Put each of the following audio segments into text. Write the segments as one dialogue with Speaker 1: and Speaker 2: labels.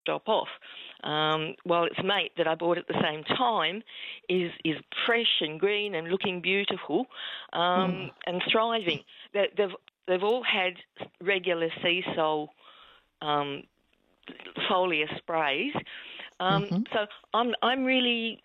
Speaker 1: stop off. While its mate that I bought at the same time is fresh and green and looking beautiful and thriving. They've all had regular sea sole foliar sprays. So I'm really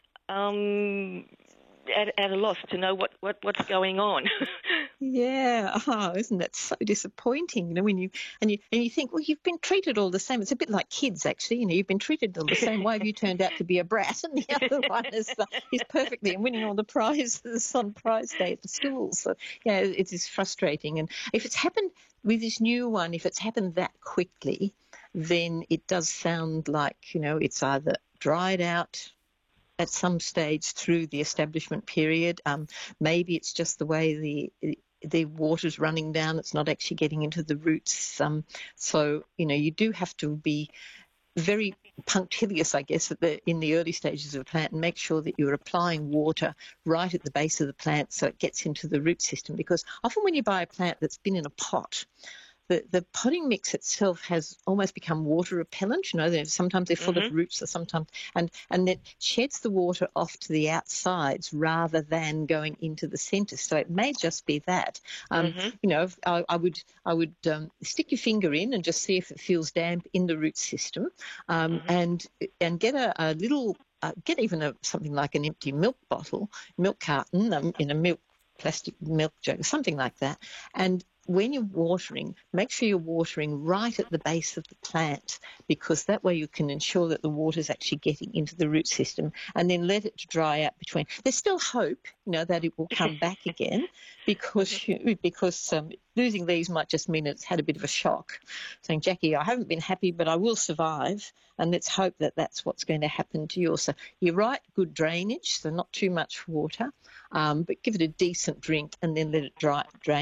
Speaker 1: at a loss to know what's going on.
Speaker 2: Yeah, isn't that so disappointing? When you think, well, you've been treated all the same. It's a bit like kids, actually. You've been treated all the same. Why have you turned out to be a brat? And the other one is perfectly and winning all the prizes on prize day at the school. So yeah, it is frustrating. And if it's happened with this new one, if it's happened that quickly, then it does sound like it's either dried out at some stage through the establishment period. Maybe it's just the way the water's running down. It's not actually getting into the roots. So, you do have to be very punctilious, I guess, in the early stages of a plant and make sure that you're applying water right at the base of the plant so it gets into the root system. Because often when you buy a plant that's been in a pot, the potting mix itself has almost become water repellent. Sometimes they're full of roots, or sometimes, and it sheds the water off to the outsides rather than going into the centre. So it may just be that. I would stick your finger in and just see if it feels damp in the root system, and get a little, get even something like an empty milk carton in a plastic milk jug, something like that, and when you're watering, make sure you're watering right at the base of the plant, because that way you can ensure that the water is actually getting into the root system, and then let it dry out between. There's still hope, that it will come back again, because losing these might just mean it's had a bit of a shock, saying, Jackie, I haven't been happy, but I will survive, and let's hope that that's what's going to happen to yours. So you're right, good drainage, so not too much water, but give it a decent drink and then let it dry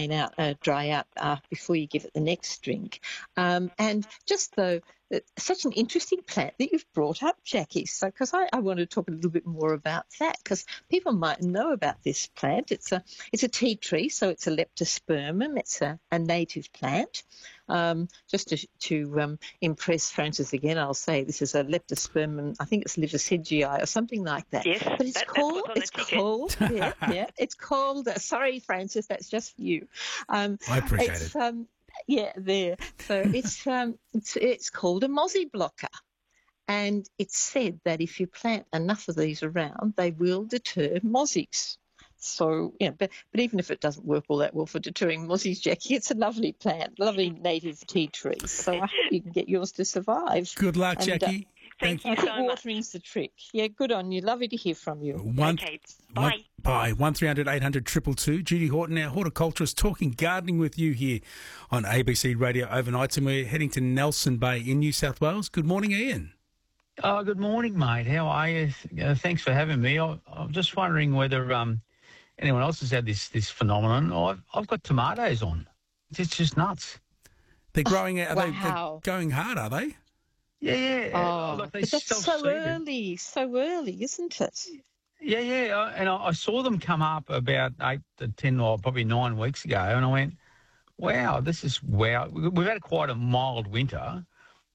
Speaker 2: out before you give it the next drink. And just though, such an interesting plant that you've brought up, Jackie. So, because I want to talk a little bit more about that, because people might know about this plant. It's a tea tree, so it's a leptospermum. It's a native plant. Just to impress Frances again, I'll say this is a leptospermum. I think it's Liversedgii or something like that.
Speaker 1: Yes,
Speaker 2: but it's called. It's called. Sorry, Frances, that's just for you.
Speaker 3: I appreciate it.
Speaker 2: Yeah, there. So it's called a mozzie blocker, and it's said that if you plant enough of these around, they will deter mozzies. So but even if it doesn't work all that well for deterring mozzies, Jackie, it's a lovely plant, lovely native tea tree. So I hope you can get yours to survive.
Speaker 3: Good luck, Jackie.
Speaker 1: Thank you
Speaker 2: I think
Speaker 1: so much.
Speaker 2: watering's the trick. Yeah, good on you. Lovely to hear from you.
Speaker 1: Okay, bye.
Speaker 3: Bye. 1300 800 222. Judy Horton, our horticulturist, talking gardening with you here on ABC Radio Overnights, and we're heading to Nelson Bay in New South Wales. Good morning, Ian.
Speaker 4: Oh, good morning, mate. How are you? Thanks for having me. I'm just wondering whether anyone else has had this phenomenon. I've got tomatoes on. It's just nuts.
Speaker 3: They're growing out.
Speaker 2: Wow.
Speaker 3: They're going hard, are they?
Speaker 4: Yeah.
Speaker 2: Oh,
Speaker 4: Like
Speaker 2: but that's so early, isn't it?
Speaker 4: Yeah. And I saw them come up about 8 to 10 or probably 9 weeks ago, and I went, wow, this is wow. We've had quite a mild winter,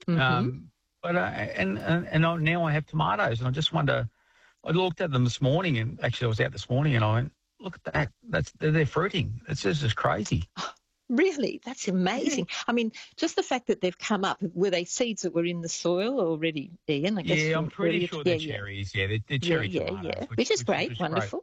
Speaker 4: but now I have tomatoes, and I just wonder. I looked at them this morning, and actually I was out this morning, and I went, look at that. They're fruiting. It's just crazy.
Speaker 2: Really? That's amazing. Yeah. I mean, just the fact that they've come up, were they seeds that were in the soil already, Ian? I guess
Speaker 4: I'm pretty sure they're cherries. Yeah, they're cherry tomatoes.
Speaker 2: Yeah. Which is great, wonderful.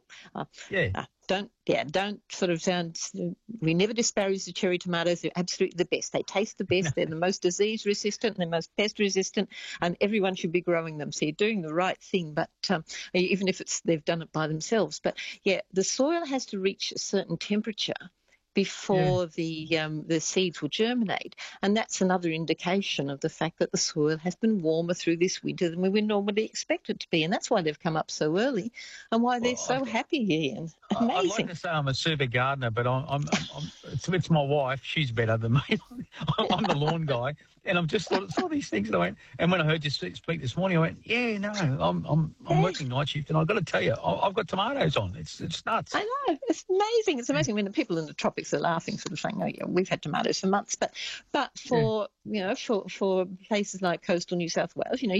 Speaker 2: Don't sort of sound, we never disparage the cherry tomatoes. They're absolutely the best. They taste the best. They're the most disease resistant, they're most pest resistant, and everyone should be growing them. So you're doing the right thing, but even if they've done it by themselves. But yeah, the soil has to reach a certain temperature before the seeds will germinate. And that's another indication of the fact that the soil has been warmer through this winter than we would normally expect it to be. And that's why they've come up so early and why they're so happy, Ian. Amazing.
Speaker 4: I'd like to say I'm a super gardener, but it's my wife. She's better than me. I'm the lawn guy. And I'm just saw these things, and I went, and when I heard you speak this morning, I went, I'm working night shift, and I've got to tell you, I've got tomatoes on. It's nuts.
Speaker 2: I know, it's amazing. It's amazing when the people in the tropics colleagues are laughing, sort of saying, "Oh, yeah, we've had tomatoes for months." But for for places like coastal New South Wales,